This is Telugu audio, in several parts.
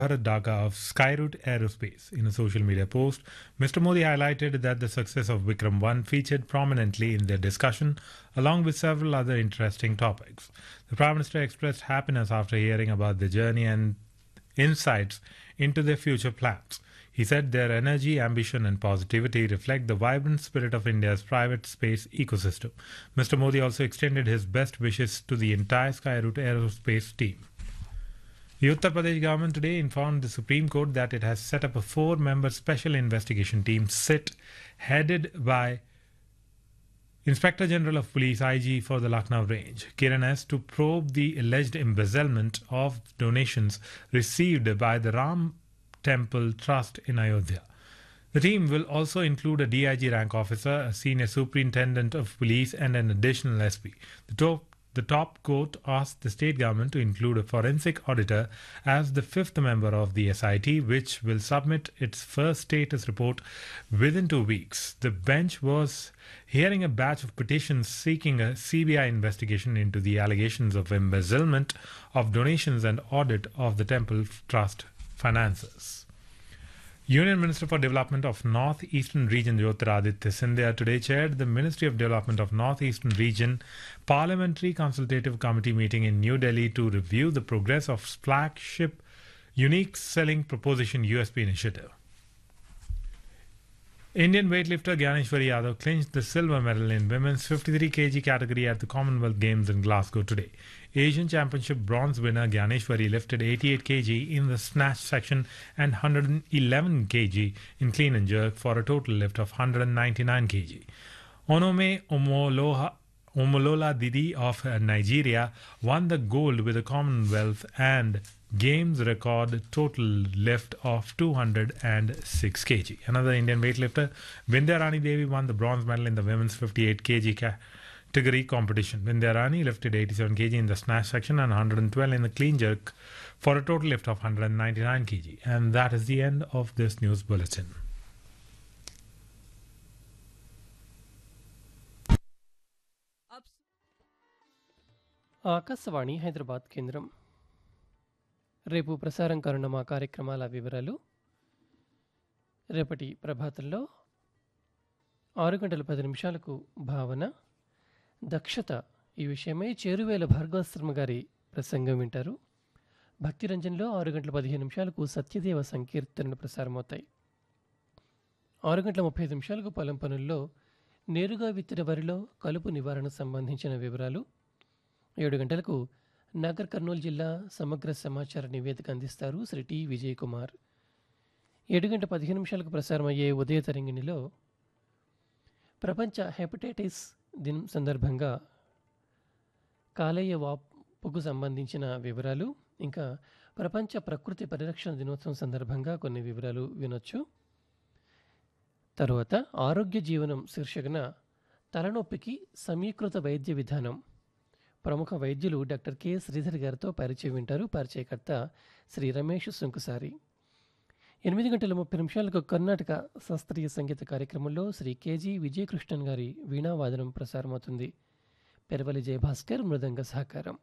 Bharat Daga of Skyroot Aerospace. In a social media post, Mr. Modi highlighted that the success of Vikram 1 featured prominently in their discussion, along with several other interesting topics. The Prime Minister expressed happiness after hearing about the journey and insights into their future plans. He said their energy, ambition, and positivity reflect the vibrant spirit of India's private space ecosystem. Mr. Modi also extended his best wishes to the entire Skyroot Aerospace team. The Uttar Pradesh government today informed the Supreme Court that it has set up a 4-member special investigation team, SIT, headed by Inspector General of Police IG for the Lucknow range, Kiran S, to probe the alleged embezzlement of donations received by the Ram Temple Trust in Ayodhya. The team will also include a DIG rank officer, a senior superintendent of police, and an additional SP. The top court asked the state government to include a forensic auditor as the 5th member of the SIT, which will submit its first status report within 2 weeks. The bench was hearing a batch of petitions seeking a CBI investigation into the allegations of embezzlement of donations and audit of the Temple Trust finances. Union Minister for Development of North Eastern Region Jyotiraditya Scindia today chaired the Ministry of Development of North Eastern Region Parliamentary Consultative Committee meeting in New Delhi to review the progress of flagship Unique Selling Proposition USP initiative. Indian weightlifter Gyaneshwari Yadav clinched the silver medal in women's 53 kg category at the Commonwealth Games in Glasgow today. Asian Championship bronze winner Gyaneshwari lifted 88 kg in the snatch section and 111 kg in clean and jerk for a total lift of 199 kg. Onome Omolola Didi of Nigeria won the gold with a Commonwealth and Games record total lift of 206 kg. Another Indian weightlifter, Vindhya Rani Devi, won the bronze medal in the women's 58 kg category competition. Vindhya Rani lifted 87 kg in the snatch section and 112 in the clean jerk for a total lift of 199 kg. And that is the end of this news bulletin. Akashvani Hyderabad కేంద్రం. రేపు ప్రసారం కానున్న మా కార్యక్రమాల వివరాలు. రేపటి ప్రభాతంలో 6:10 భావన, దక్షత ఈ విషయమై చేరువేల భార్గవశర్మ గారి ప్రసంగం వింటారు. భక్తిరంజన్లో 6:15 సత్యదేవ సంకీర్తనలు ప్రసారమవుతాయి. 6:35 పొలం పనుల్లో నేరుగా విత్తిన వరిలో కలుపు నివారణకు సంబంధించిన వివరాలు. 7 గంటలకు నగర్ కర్నూలు జిల్లా సమగ్ర సమాచార నివేదిక అందిస్తారు శ్రీ టి విజయ్ కుమార్. 7:15 ప్రసారమయ్యే ఉదయ తరంగిణిలో ప్రపంచ హెపటైటిస్ దినం సందర్భంగా కాలేయ వాపుకు సంబంధించిన వివరాలు, ఇంకా ప్రపంచ ప్రకృతి పరిరక్షణ దినోత్సవం సందర్భంగా కొన్ని వివరాలు వినొచ్చు. తరువాత ఆరోగ్య జీవనం శీర్షికన తలనొప్పికి సమీకృత వైద్య విధానం, ప్రముఖ వైద్యులు డాక్టర్ కె శ్రీధర్ గారితో పరిచయం వింటారు. పరిచయకర్త శ్రీ రమేష్ సుంకుసారి. 8:30 కర్ణాటక శాస్త్రీయ సంగీత కార్యక్రమంలో శ్రీ కేజీ విజయకృష్ణన్ గారి వీణావాదనం ప్రసారమవుతుంది. పెరవలి జయభాస్కర్ మృదంగ సహకారం.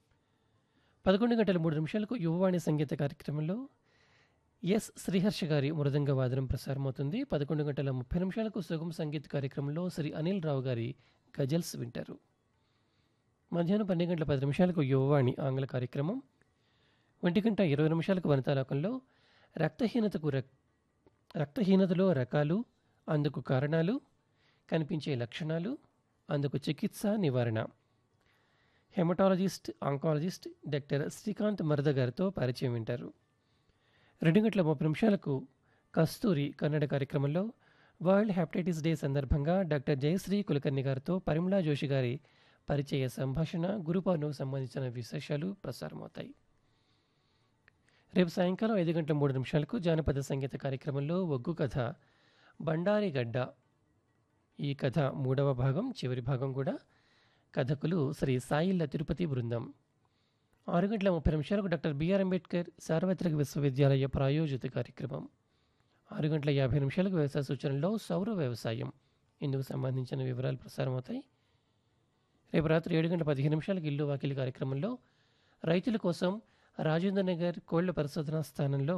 11:03 యువవాణి సంగీత కార్యక్రమంలో ఎస్ శ్రీహర్ష గారి మృదంగ వాదనం ప్రసారమవుతుంది. 11:30 సుగం సంగీత కార్యక్రమంలో శ్రీ అనిల్ రావు గారి గజల్స్ వింటారు. మధ్యాహ్నం 12:10 యువవాణి ఆంగ్ల కార్యక్రమం. 1:20 వనితాలోకంలో రక్తహీనతలో రకాలు, అందుకు కారణాలు, కనిపించే లక్షణాలు, అందుకు చికిత్స, నివారణ, హెమటాలజిస్ట్ ఆంకాలజిస్ట్ డాక్టర్ శ్రీకాంత్ మరద గారితో పరిచయం వింటారు. 2:30 కస్తూరి కన్నడ కార్యక్రమంలో వరల్డ్ హెపటైటిస్ డే సందర్భంగా డాక్టర్ జయశ్రీ కులకర్ణి గారితో పరిమళా జోషి గారి పరిచయ సంభాషణ, గురు పౌర్ణమికి సంబంధించిన విశేషాలు ప్రసారమవుతాయి. రేపు సాయంకాలం 5:03 జానపద సంగీత కార్యక్రమంలో ఒగ్గు కథ బండారిగడ్డ, ఈ కథ 3వ భాగం, చివరి భాగం కూడా. కథకులు శ్రీ సాయిల్ల తిరుపతి బృందం. 6:30 డాక్టర్ బిఆర్ అంబేద్కర్ సార్వత్రిక విశ్వవిద్యాలయ ప్రాయోజిత కార్యక్రమం. 6:50 వ్యవసాయ సూచనలో సౌర వ్యవసాయం, ఇందుకు సంబంధించిన వివరాలు ప్రసారమవుతాయి. రేపు రాత్రి 7:15 ఇల్లు వాకిలి కార్యక్రమంలో రైతుల కోసం రాజేంద్ర నగర్ కోళ్ల పరిశోధనా స్థానంలో